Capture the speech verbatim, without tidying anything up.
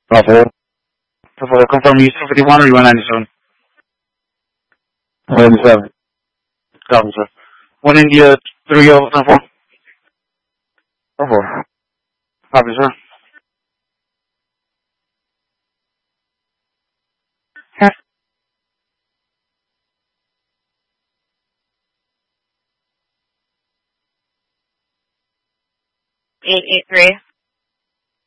Por favor. Por favor, confirm you two fifty-one or you one ninety-seven? one ninety-seven. Copy, sir. one India three oh four. four four. Copy, sir. eight eight three.